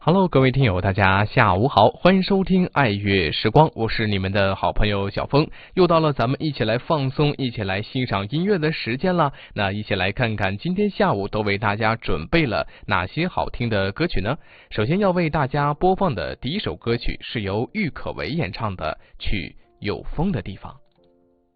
Hello， 各位听友，大家下午好，欢迎收听爱乐时光，我是你们的好朋友小峰，又到了咱们一起来放松、一起来欣赏音乐的时间了。那一起来看看今天下午都为大家准备了哪些好听的歌曲呢？首先要为大家播放的第一首歌曲是由郁可唯演唱的《去有风的地方》。